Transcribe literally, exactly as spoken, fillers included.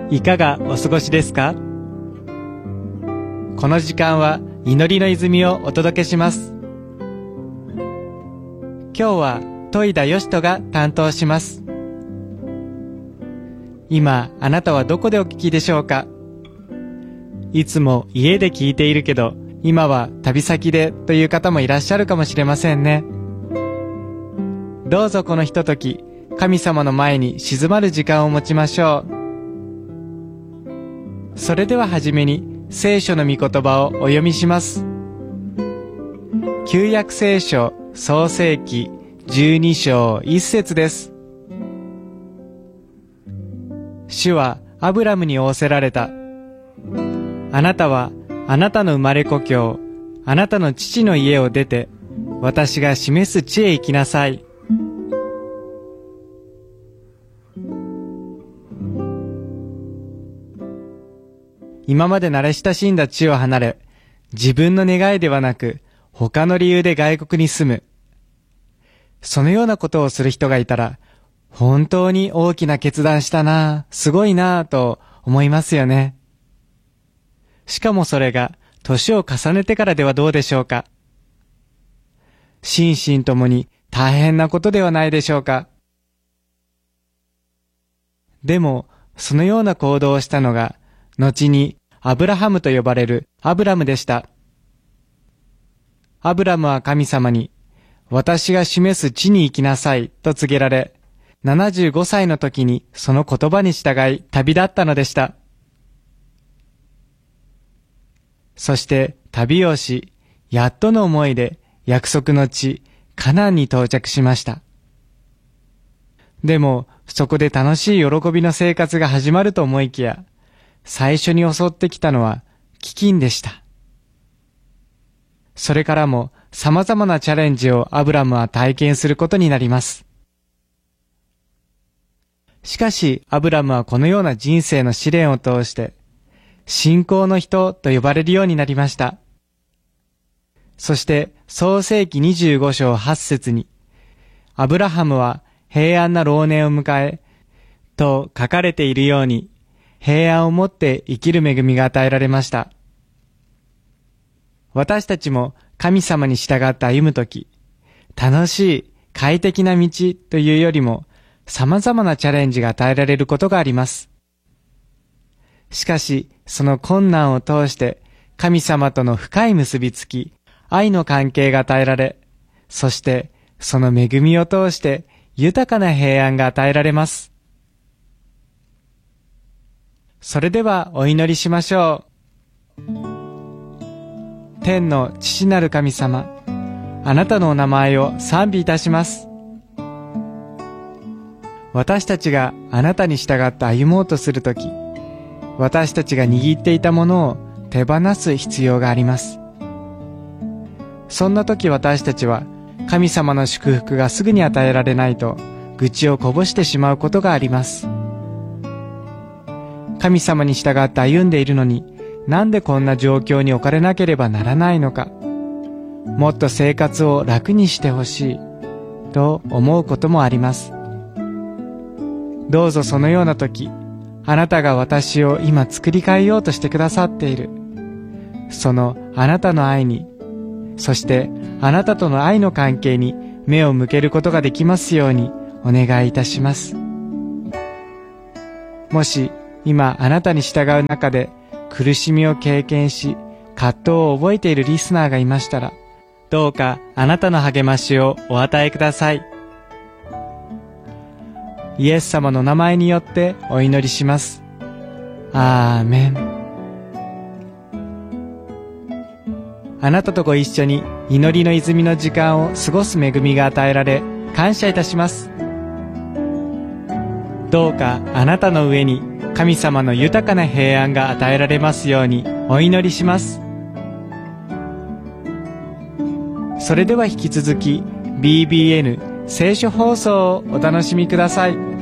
いかがお過ごしですか？この時間は祈りの泉をお届けします。今日は戸井田義人が担当します。今あなたはどこでお聞きでしょうか？いつも家で聞いているけど、今は旅先でという方もいらっしゃるかもしれませんね。どうぞこのひととき、神様の前に静まる時間を持ちましょう。それでははじめに聖書の御言葉をお読みします。旧約聖書創世記じゅうに章いち節です。主はアブラムに仰せられた。あなたはあなたの生まれ故郷、あなたの父の家を出て、私が示す地へ行きなさい。今まで慣れ親しんだ地を離れ、自分の願いではなく、他の理由で外国に住む。そのようなことをする人がいたら、本当に大きな決断したな、すごいなと思いますよね。しかもそれが、年を重ねてからではどうでしょうか。心身ともに大変なことではないでしょうか。でも、そのような行動をしたのが、後にアブラハムと呼ばれるアブラムでした。アブラムは神様に、私が示す地に行きなさいと告げられ、ななじゅうごさいの時にその言葉に従い旅立ったのでした。そして旅をし、やっとの思いで約束の地、カナンに到着しました。でも、そこで楽しい喜びの生活が始まると思いきや、最初に襲ってきたのは飢饉でした。それからも様々なチャレンジをアブラムは体験することになります。しかしアブラムはこのような人生の試練を通して信仰の人と呼ばれるようになりました。そして創世記にじゅうご章はち節に、アブラハムは平安な老年を迎えと書かれているように、平安をもって生きる恵みが与えられました。私たちも神様に従って歩むとき、楽しい快適な道というよりも様々なチャレンジが与えられることがあります。しかしその困難を通して神様との深い結びつき、愛の関係が与えられ、そしてその恵みを通して豊かな平安が与えられます。それではお祈りしましょう。天の父なる神様、あなたのお名前を賛美いたします。私たちがあなたに従って歩もうとするとき、私たちが握っていたものを手放す必要があります。そんなとき私たちは神様の祝福がすぐに与えられないと愚痴をこぼしてしまうことがあります。神様に従って歩んでいるのに、なんでこんな状況に置かれなければならないのか、もっと生活を楽にしてほしいと思うこともあります。どうぞそのような時、あなたが私を今作り変えようとしてくださっている、そのあなたの愛に、そしてあなたとの愛の関係に目を向けることができますようにお願いいたします。もし今あなたに従う中で苦しみを経験し、葛藤を覚えているリスナーがいましたら、どうかあなたの励ましをお与えください。イエス様の名前によってお祈りします。アーメン。あなたとご一緒に祈りの泉の時間を過ごす恵みが与えられ、感謝いたします。どうかあなたの上に神様の豊かな平安が与えられますようにお祈りします。それでは引き続き ビービーエヌ 聖書放送をお楽しみください。